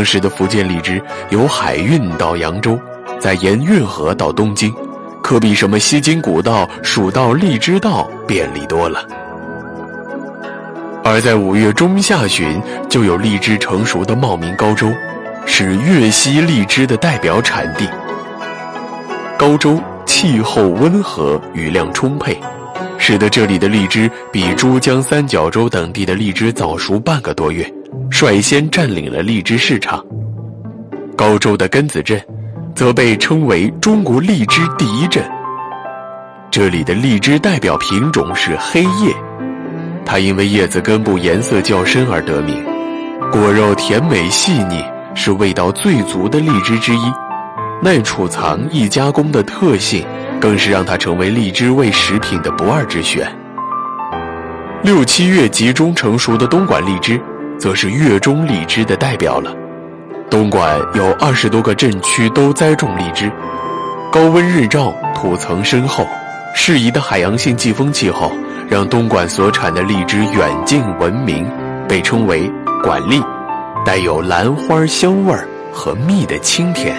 当时的福建荔枝由海运到扬州，再沿运河到东京，可比什么西京古道、蜀道、荔枝道便利多了。而在5月中下旬，就有荔枝成熟的茂名高州，是粤西荔枝的代表产地。高州气候温和，雨量充沛，使得这里的荔枝比珠江三角洲等地的荔枝早熟半个多月，率先占领了荔枝市场。高州的根子镇则被称为中国荔枝第一镇。这里的荔枝代表品种是黑叶，它因为叶子根部颜色较深而得名，果肉甜美细腻，是味道最足的荔枝之一。耐储藏、易加工的特性，更是让它成为荔枝味食品的不二之选。6、7月集中成熟的东莞荔枝，则是粤中荔枝的代表了。东莞有20多个镇区都栽种荔枝，高温日照，土层深厚，适宜的海洋性季风气候，让东莞所产的荔枝远近闻名，被称为莞荔，带有兰花香味和蜜的清甜。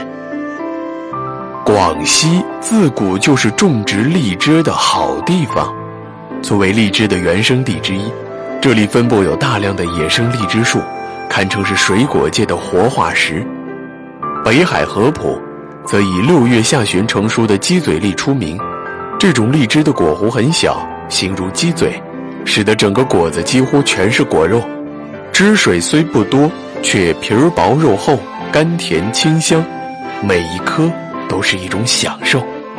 广西自古就是种植荔枝的好地方，作为荔枝的原生地之一，这里分布有大量的野生荔枝树，堪称是水果界的活化石。北海合浦则以6月下旬成熟的鸡嘴荔出名，这种荔枝的果核很小，形如鸡嘴，使得整个果子几乎全是果肉，汁水虽不多，却皮儿薄肉厚，甘甜清香，每一颗都是一种享受。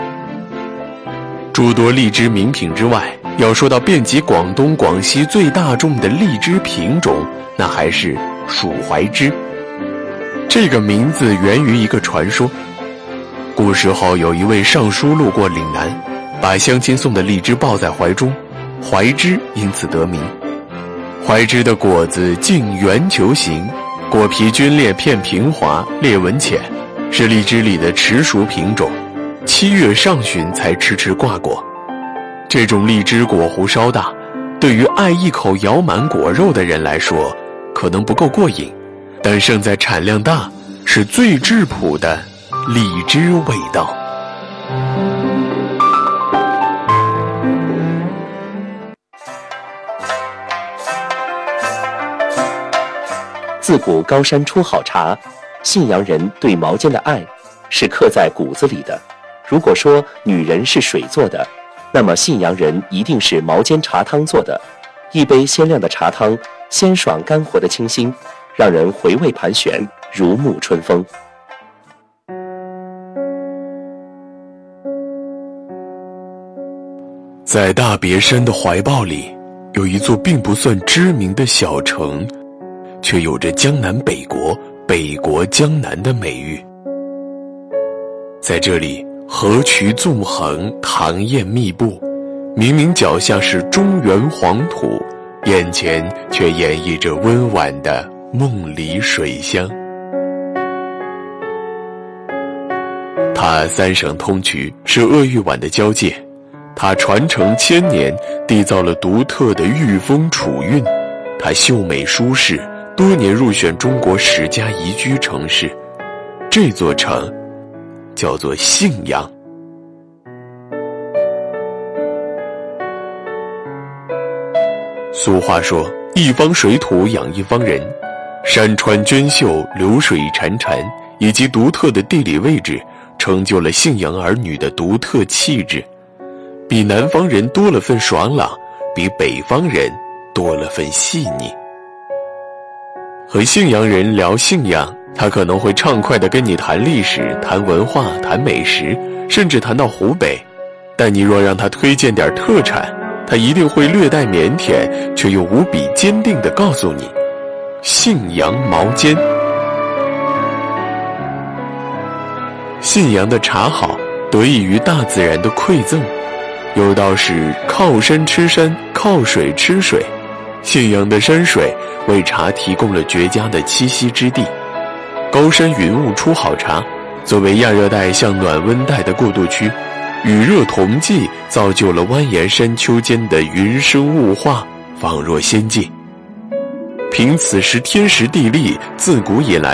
诸多荔枝名品之外，要说到遍及广东、广西最大众的荔枝品种，那还是蜀槐枝。这个名字源于一个传说。古时候有一位尚书路过岭南，把乡亲送的荔枝抱在怀中，槐枝因此得名。槐枝的果子径圆球形，果皮皲裂片平滑，裂纹浅，是荔枝里的迟熟品种，7月上旬才迟挂果。这种荔枝果核稍大，对于爱一口咬满果肉的人来说可能不够过瘾，但胜在产量大，是最质朴的荔枝味道。 自古高山出好茶，信阳人对毛尖的爱是刻在骨子里的。如果说女人是水做的，那么信阳人一定是毛尖茶汤做的。一杯鲜亮的茶汤，鲜爽干活的清新，让人回味盘旋，如沐春风。 在大别山的怀抱里，有一座并不算知名的小城，却有着江南北国、北国江南的美誉。在这里，河渠纵横，塘堰密布，明明脚下是中原黄土，眼前却演绎着温婉的梦里水乡。它3省通衢，是鄂豫皖的交界，它传承1000年，缔造了独特的豫风楚韵。它秀美舒适，多年入选中国10佳宜居城市。这座城叫做信阳。俗话说，一方水土养一方人，山川娟秀，流水潺潺，以及独特的地理位置，成就了信阳儿女的独特气质。比南方人多了份爽朗，比北方人多了份细腻。和信阳人聊信仰，他可能会畅快地跟你谈历史、谈文化、谈美食，甚至谈到湖北。但你若让他推荐点特产，他一定会略带腼腆，却又无比坚定地告诉你：信阳毛尖。信阳的茶好，得益于大自然的馈赠。有道是靠山吃山，靠水吃水。信阳的山水为茶提供了绝佳的栖息之地。高山云雾出好茶，作为亚热带向暖温带的过渡区，雨热同济，造就了蜿蜒山丘间的云生雾化，仿若仙境。凭此时天时地利，自古以来